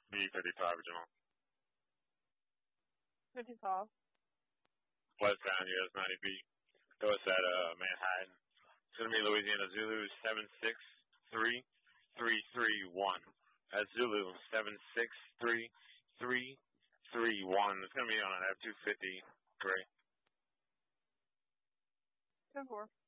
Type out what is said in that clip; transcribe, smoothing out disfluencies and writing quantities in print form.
B55, Jamal. 55. Westbound US 90B. Throw us at Manhattan. It's going to be Louisiana Zulu 763331. That's Zulu 763331. It's going to be on an F-250 gray. 10-4.